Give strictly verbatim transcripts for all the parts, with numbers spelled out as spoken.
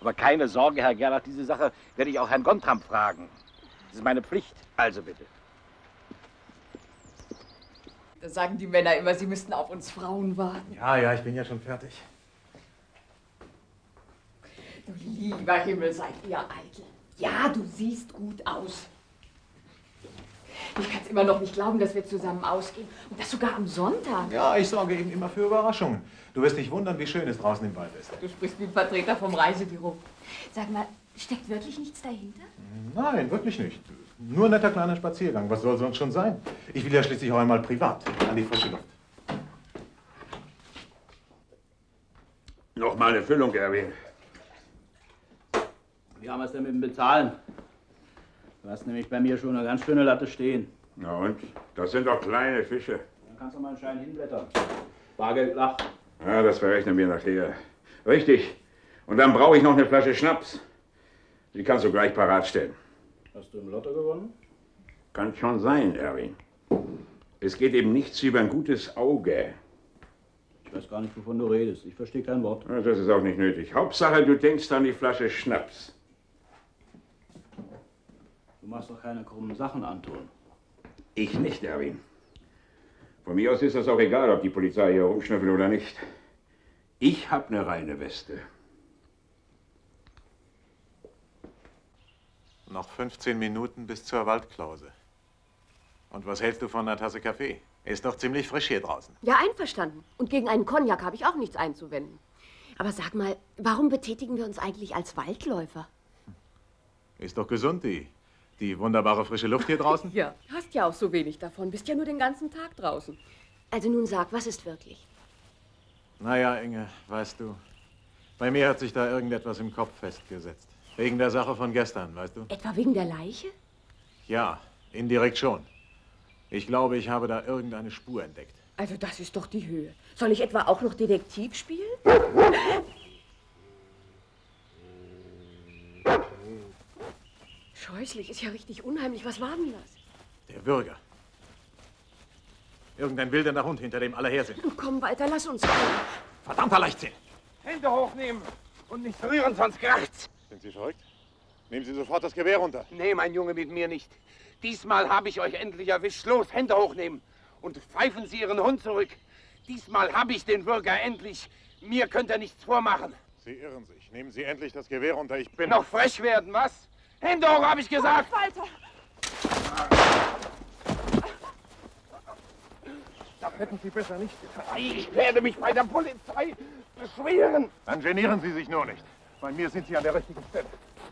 Aber keine Sorge, Herr Gerlach, diese Sache werde ich auch Herrn Gontram fragen. Das ist meine Pflicht. Also bitte. Da sagen die Männer immer, sie müssten auf uns Frauen warten. Ja, ja, ich bin ja schon fertig. Du lieber Himmel, seid ihr eitel. Ja, du siehst gut aus. Ich kann es immer noch nicht glauben, dass wir zusammen ausgehen. Und das sogar am Sonntag. Ja, ich sorge eben immer für Überraschungen. Du wirst dich wundern, wie schön es draußen im Wald ist. Du sprichst wie ein Vertreter vom Reisebüro. Sag mal, steckt wirklich nichts dahinter? Nein, wirklich nicht. Nur ein netter kleiner Spaziergang. Was soll sonst schon sein? Ich will ja schließlich auch einmal privat an die frische Luft. Noch mal eine Füllung, Erwin. Wie haben wir es denn mit dem Bezahlen? Du hast nämlich bei mir schon eine ganz schöne Latte stehen. Na und? Das sind doch kleine Fische. Dann kannst du mal einen Schein hinblättern. Bargeld lach. Ja, das verrechnen wir nachher. Richtig. Und dann brauche ich noch eine Flasche Schnaps. Die kannst du gleich parat stellen. Hast du im Lotto gewonnen? Kann schon sein, Erwin. Es geht eben nichts über ein gutes Auge. Ich weiß gar nicht, wovon du redest. Ich verstehe kein Wort. Ja, das ist auch nicht nötig. Hauptsache, du denkst an die Flasche Schnaps. Du machst doch keine krummen Sachen, Anton. Ich nicht, Erwin. Von mir aus ist das auch egal, ob die Polizei hier rumschnüffelt oder nicht. Ich hab eine reine Weste. Noch fünfzehn Minuten bis zur Waldklause. Und was hältst du von einer Tasse Kaffee? Ist doch ziemlich frisch hier draußen. Ja, einverstanden. Und gegen einen Cognac habe ich auch nichts einzuwenden. Aber sag mal, warum betätigen wir uns eigentlich als Waldläufer? Ist doch gesund, die, die wunderbare frische Luft hier draußen. Ja, hast ja auch so wenig davon. Bist ja nur den ganzen Tag draußen. Also nun sag, was ist wirklich? Naja, Inge, weißt du, bei mir hat sich da irgendetwas im Kopf festgesetzt. Wegen der Sache von gestern, weißt du? Etwa wegen der Leiche? Ja, indirekt schon. Ich glaube, ich habe da irgendeine Spur entdeckt. Also das ist doch die Höhe. Soll ich etwa auch noch Detektiv spielen? Scheußlich, ist ja richtig unheimlich. Was war denn das? Der Bürger. Irgendein wilder Hund, hinter dem alle her sind. Komm, Walter, lass uns gehen. Verdammter Leichtsinn! Hände hochnehmen und nicht rühren, sonst kracht's. Sind Sie verrückt? Nehmen Sie sofort das Gewehr runter. Nee, mein Junge, mit mir nicht. Diesmal habe ich euch endlich erwischt. Los, Hände hochnehmen und pfeifen Sie Ihren Hund zurück. Diesmal habe ich den Bürger endlich. Mir könnt ihr nichts vormachen. Sie irren sich. Nehmen Sie endlich das Gewehr runter. Ich bin... Noch frech werden, was? Hände hoch, habe ich gesagt. Oh, Walter! Das hätten Sie besser nicht getan. Ich werde mich bei der Polizei beschweren. Dann genieren Sie sich nur nicht. Bei mir sind Sie an der richtigen Stelle.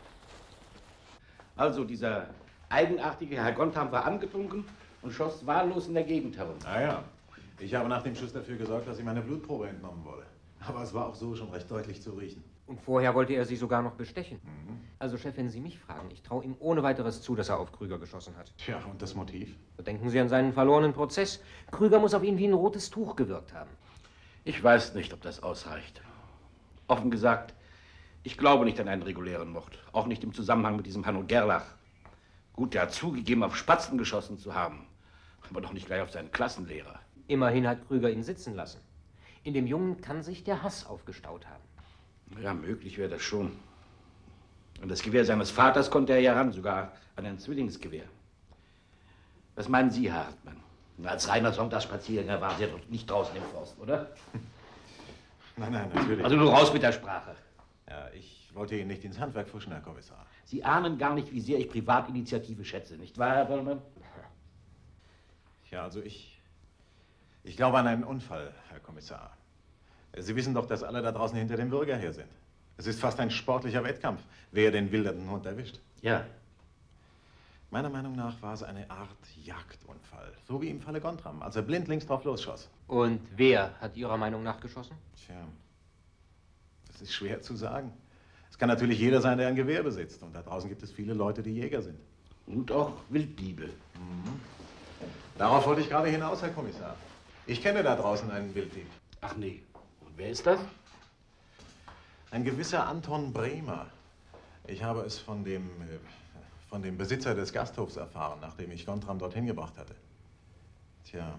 Also, dieser eigenartige Herr Gontram war angetrunken und schoss wahllos in der Gegend herum. Ah ja. Ich habe nach dem Schuss dafür gesorgt, dass ihm eine Blutprobe entnommen wurde. Aber es war auch so schon recht deutlich zu riechen. Und vorher wollte er Sie sogar noch bestechen. Mhm. Also, Chef, wenn Sie mich fragen, ich traue ihm ohne weiteres zu, dass er auf Krüger geschossen hat. Tja, und das Motiv? Denken Sie an seinen verlorenen Prozess. Krüger muss auf ihn wie ein rotes Tuch gewirkt haben. Ich weiß nicht, ob das ausreicht. Offen gesagt, ich glaube nicht an einen regulären Mord. Auch nicht im Zusammenhang mit diesem Hanno Gerlach. Gut, der hat zugegeben, auf Spatzen geschossen zu haben. Aber doch nicht gleich auf seinen Klassenlehrer. Immerhin hat Krüger ihn sitzen lassen. In dem Jungen kann sich der Hass aufgestaut haben. Ja, möglich wäre das schon. Und das Gewehr seines Vaters konnte er ja ran, sogar an ein Zwillingsgewehr. Was meinen Sie, Herr Hartmann? Als reiner Sonntagsspaziergänger waren Sie ja doch nicht draußen im Forst, oder? Nein, nein, natürlich. Also nur raus mit der Sprache. Ja, ich wollte Ihnen nicht ins Handwerk pfuschen, Herr Kommissar. Sie ahnen gar nicht, wie sehr ich Privatinitiative schätze, nicht wahr, Herr Bollmann? Ja, also ich... Ich glaube an einen Unfall, Herr Kommissar. Sie wissen doch, dass alle da draußen hinter dem Bürger her sind. Es ist fast ein sportlicher Wettkampf, wer den wildernden Hund erwischt. Ja. Meiner Meinung nach war es eine Art Jagdunfall. So wie im Falle Gontram, als er blindlings drauf losschoss. Und wer hat Ihrer Meinung nach geschossen? Tja, das ist schwer zu sagen. Es kann natürlich jeder sein, der ein Gewehr besitzt. Und da draußen gibt es viele Leute, die Jäger sind. Und auch Wilddiebe. Mhm. Darauf wollte ich gerade hinaus, Herr Kommissar. Ich kenne da draußen einen Wilddieb. Ach nee. Und wer ist das? Ein gewisser Anton Bremer. Ich habe es von dem, äh, von dem Besitzer des Gasthofs erfahren, nachdem ich Gontram dorthin gebracht hatte. Tja.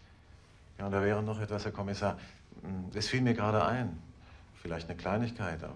Ja, und da wäre noch etwas, Herr Kommissar. Es fiel mir gerade ein. Vielleicht eine Kleinigkeit, aber